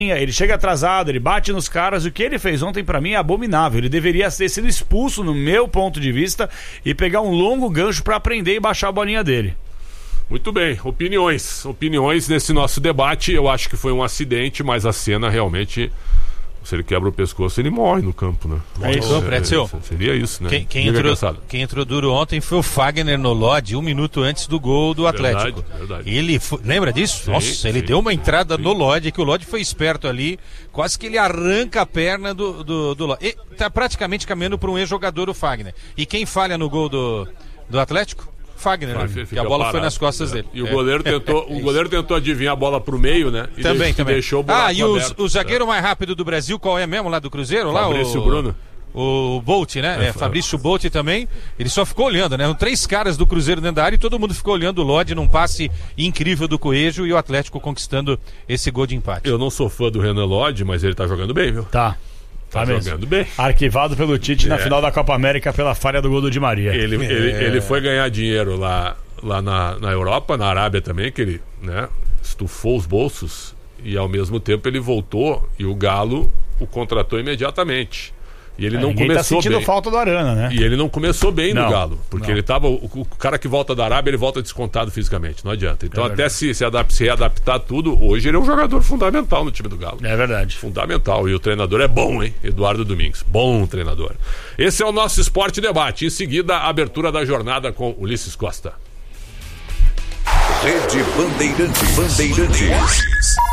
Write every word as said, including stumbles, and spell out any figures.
Ele chega atrasado, ele bate nos caras. O que ele fez ontem pra mim é abominável. Ele deveria ter sido expulso, no meu ponto de vista, e pegar um longo gancho pra aprender e baixar a bolinha dele. Muito bem, opiniões. Opiniões nesse nosso debate. Eu acho que foi um acidente, mas a cena realmente... Se ele quebra o pescoço, ele morre no campo, né? É isso, é, Pretzel. Seria isso, né? Quem, quem, entrou, quem entrou duro ontem foi o Fagner no Lodge, um minuto antes do gol do Atlético. Verdade, verdade. Ele foi, lembra disso? Sim, Nossa, ele sim, deu uma entrada sim. no Lodge, que o Lodge foi esperto ali, quase que ele arranca a perna do, do, do Lodge. E tá praticamente caminhando para um ex-jogador, o Fagner. E quem falha no gol do, do Atlético? Fagner, né? Que a bola parado, foi nas costas é. dele. E o goleiro é. tentou, o goleiro tentou adivinhar a bola pro meio, né? E também, deixou, também. Deixou o buraco ah, e os, aberto, o zagueiro é. mais rápido do Brasil, qual é mesmo lá do Cruzeiro? Fabrício lá, o Bruno. O Bolt, né? É, é, Fabrício Bolt também. Ele só ficou olhando, né? Eram três caras do Cruzeiro dentro da área e todo mundo ficou olhando o Lodge num passe incrível do Coelho e o Atlético conquistando esse gol de empate. Eu não sou fã do Renan Lodge, mas ele tá jogando bem, viu? Tá. Tá, tá jogando bem. Arquivado pelo Tite é. na final da Copa América pela falha do gol do Di Maria. Ele, é. ele, ele foi ganhar dinheiro lá, lá na, na Europa, na Arábia também, que ele, né, estufou os bolsos e ao mesmo tempo ele voltou e o Galo o contratou imediatamente. E ele é, não ninguém começou tá sentindo bem. falta do Arana, né? E ele não começou bem não, no Galo, porque não. ele tava o, o cara que volta da Arábia, ele volta descontado fisicamente, não adianta. Então é até se se, adap- se adaptar tudo, hoje ele é um jogador fundamental no time do Galo. É verdade. Fundamental, e o treinador é bom, hein? Eduardo Domingues, bom treinador. Esse é o nosso Esporte Debate. Em seguida, a abertura da jornada com Ulisses Costa. Rede Bandeirantes. Bandeirantes.